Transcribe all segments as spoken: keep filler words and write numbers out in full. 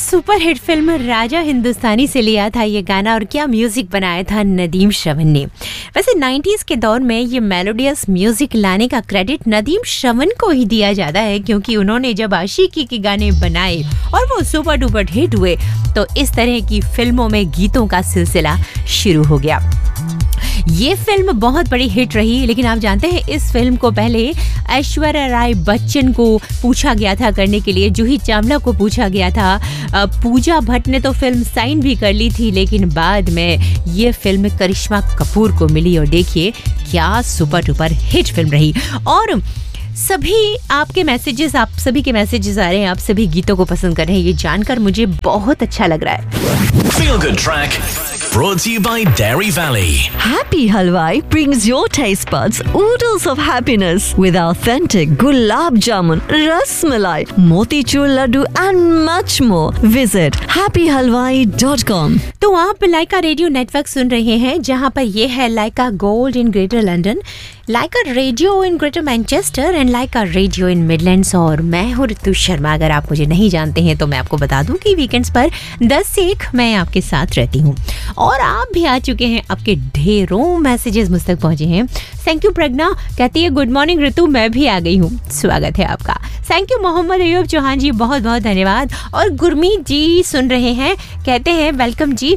Super hit film Raja Hindustani से लिया था ये गाना और क्या म्यूजिक बनाया था नदीम श्रवण ने। वैसे नाइंटीज़ के दौर में ये मेलोडियस म्यूजिक लाने का क्रेडिट नदीम श्रवण को ही दिया जाता है, क्योंकि उन्होंने जब आशिकी के गाने बनाए और वो सुपर डुपर हिट हुए तो इस तरह की फिल्मों में गीतों का सिलसिला शुरू हो गया। ये फिल्म बहुत बड़ी हिट रही, लेकिन आप जानते हैं इस फिल्म को पहले ऐश्वर्या राय बच्चन को पूछा गया था करने के लिए, जूही चावला को पूछा गया था, पूजा भट्ट ने तो फिल्म साइन भी कर ली थी, लेकिन बाद में ये फिल्म करिश्मा कपूर को मिली और देखिए क्या सुपर डुपर हिट फिल्म रही। और सभी आपके मैसेजेस आप सभी के मैसेजेस आ रहे हैं, आप सभी गीतों को पसंद कर रहे हैं, ये जानकर मुझे बहुत अच्छा लग रहा है। Feel Good Track brought to you by Dairy Valley. Happy Halwai brings your taste buds oodles of happiness with authentic gulab jamun, ras malai, motichur laddu and much more. Visit happy halwai dot com. तो आप लाइका radio network सुन रहे हैं, जहां पर ये है लाइका gold in greater London, Lyca radio in greater Manchester and Lyca radio in Midlands. और मैं हूँ ऋतु शर्मा। अगर आप मुझे नहीं जानते हैं तो मैं आपको बता दूं कि वीकेंड्स पर दस से एक मैं आपके साथ रहती हूँ और आप भी आ चुके हैं। आपके ढेरों मैसेजेस मुझ तक पहुंचे हैं। थैंक यू प्रज्ञा कहती है गुड मॉर्निंग ऋतु, मैं भी आ गई हूँ, स्वागत है आपका। थैंक यू मोहम्मद अयूब चौहान जी, बहुत बहुत धन्यवाद। और गुरमीत जी सुन रहे हैं, कहते हैं वेलकम जी,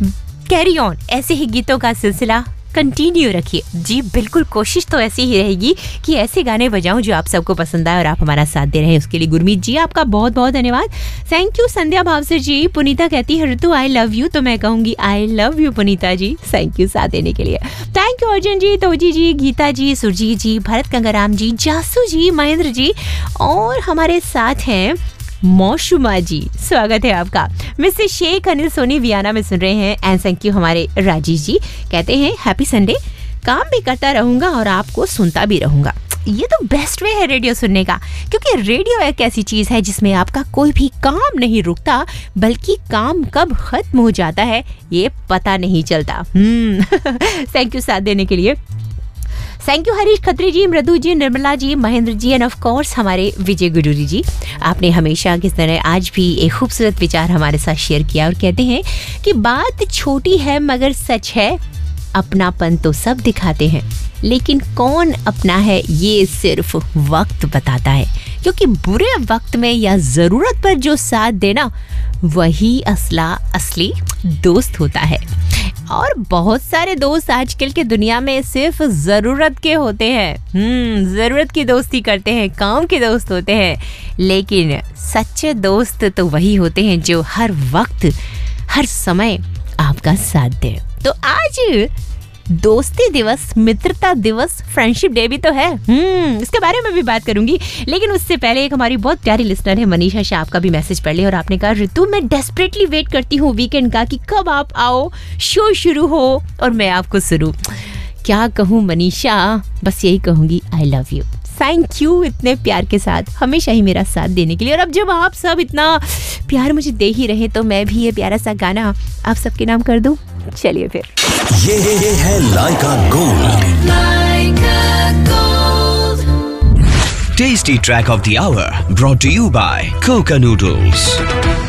कैरी ऑन, ऐसे ही गीतों का सिलसिला कंटिन्यू रखिए। जी बिल्कुल, कोशिश तो ऐसी ही रहेगी कि ऐसे गाने बजाऊं जो आप सबको पसंद आए और आप हमारा साथ दे रहे हैं। उसके लिए गुरमीत जी आपका बहुत बहुत धन्यवाद। थैंक यू संध्या भावसर जी। पुनीता कहती है ऋतु आई लव यू, तो मैं कहूंगी I love you Punita ji. Thank you साथ देने के लिए। Thank you Arjun ji, Toji जी, गीता जी, सुरजीत जी, भरत गंगाराम जी, जासू जी, महेंद्र जी और हमारे साथ हैं मौशुमा जी, स्वागत है आपका। मिस्टर शेख अनिल सोनी वियाना में सुन रहे हैं एंड थैंक यू हमारे राजेश जी, कहते हैं हैप्पी संडे, काम भी करता रहूंगा और आपको सुनता भी रहूंगा। ये तो बेस्ट वे है रेडियो सुनने का, क्योंकि रेडियो एक ऐसी चीज है जिसमें आपका कोई भी काम नहीं रुकता, बल्कि काम कब खत्म हो जाता है ये पता नहीं चलता। थैंक यू साथ देने के लिए। थैंक यू हरीश खत्री जी, मृदु जी, Nirmala ji, Mahendra ji end of course हमारे विजय गुडूरी जी। आपने हमेशा किस तरह आज भी एक खूबसूरत विचार हमारे साथ शेयर किया और कहते हैं कि बात छोटी है मगर सच है, अपनापन तो सब दिखाते हैं लेकिन कौन अपना है ये सिर्फ वक्त बताता है, क्योंकि बुरे वक्त में या ज़रूरत पर जो साथ देना वही असला असली दोस्त होता है। और बहुत सारे दोस्त आजकल के दुनिया में सिर्फ ज़रूरत के होते हैं, हम्म ज़रूरत की दोस्ती करते हैं, काम के दोस्त होते हैं, लेकिन सच्चे दोस्त तो वही होते हैं जो हर वक्त हर समय आपका साथ दे। तो आज दोस्ती दिवस, मित्रता दिवस, फ्रेंडशिप डे भी तो है, हम्म इसके बारे में भी बात करूंगी, लेकिन उससे पहले एक हमारी बहुत प्यारी लिसनर है मनीषा शाह, आपका भी मैसेज पढ़ ले और आपने कहा ऋतु मैं डेस्परेटली वेट करती हूँ वीकेंड का कि कब आप आओ, शो शुरू हो और मैं आपको सुनूं। क्या कहूँ मनीषा, बस यही कहूंगी I love you. Thank you इतने प्यार के साथ हमेशा ही मेरा साथ देने के लिए। और अब जब आप सब इतना प्यार मुझे दे ही रहे तो मैं भी ये प्यारा सा गाना आप सबके नाम कर दूं। चलिए फिर, ये है लाइका gold, Lyca gold. Tasty track of the hour brought to you by Coca Noodles.